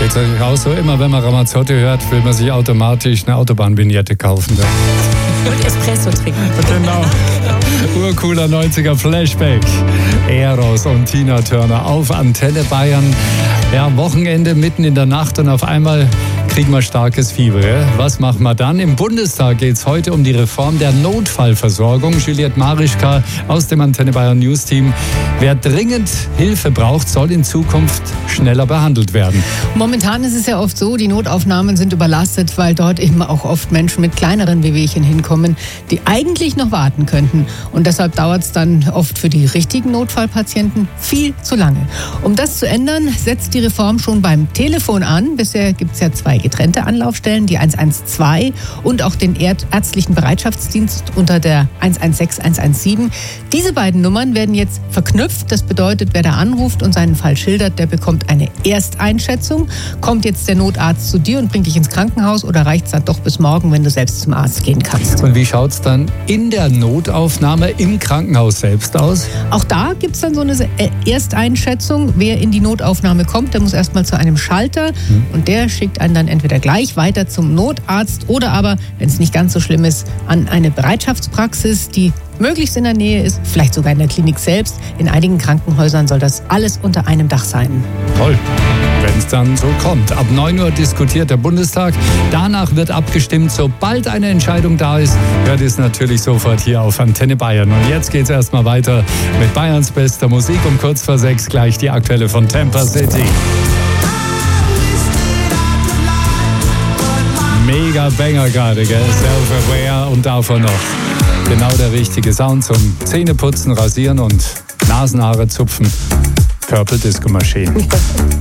Geht euch auch so, immer wenn man Ramazzotti hört, will man sich automatisch eine Autobahnvignette kaufen. Und Espresso trinken. Genau. Urcooler 90er Flashback. Eros und Tina Turner auf Antenne Bayern. Ja, Wochenende mitten in der Nacht und auf einmal kriegen wir starkes Fieber. Was machen wir dann? Im Bundestag geht es heute um die Reform der Notfallversorgung. Juliette Marischka aus dem Antenne Bayern News Team. Wer dringend Hilfe braucht, soll in Zukunft schneller behandelt werden. Momentan ist es ja oft so, die Notaufnahmen sind überlastet, weil dort eben auch oft Menschen mit kleineren Wehwehchen hinkommen, die eigentlich noch warten könnten. Und deshalb dauert es dann oft für die richtigen Notfallpatienten viel zu lange. Um das zu ändern, setzt die Reform schon beim Telefon an. Bisher gibt es ja 2 getrennte Anlaufstellen, die 112 und auch den ärztlichen Bereitschaftsdienst unter der 116, 117. Diese beiden Nummern werden jetzt verknüpft. Das bedeutet, wer da anruft und seinen Fall schildert, der bekommt eine Ersteinschätzung. Kommt jetzt der Notarzt zu dir und bringt dich ins Krankenhaus oder reicht es dann doch bis morgen, wenn du selbst zum Arzt gehen kannst? Und wie schaut es dann in der Notaufnahme im Krankenhaus selbst aus? Auch da gibt es dann so eine Ersteinschätzung. Wer in die Notaufnahme kommt, der muss erstmal zu einem Schalter und der schickt einen dann entweder gleich weiter zum Notarzt oder aber, wenn es nicht ganz so schlimm ist, an eine Bereitschaftspraxis, die möglichst in der Nähe ist, vielleicht sogar in der Klinik selbst. In einigen Krankenhäusern soll das alles unter einem Dach sein. Toll, wenn es dann so kommt. Ab 9 Uhr diskutiert der Bundestag. Danach wird abgestimmt. Sobald eine Entscheidung da ist, hört es natürlich sofort hier auf Antenne Bayern. Und jetzt geht es erstmal weiter mit Bayerns bester Musik. Um kurz vor 6 gleich die aktuelle von Tampa City. Mega Banger gerade, gell? Self-Aware und davon noch. Genau der richtige Sound zum Zähneputzen, Rasieren und Nasenhaare zupfen. Purple Disco Machine.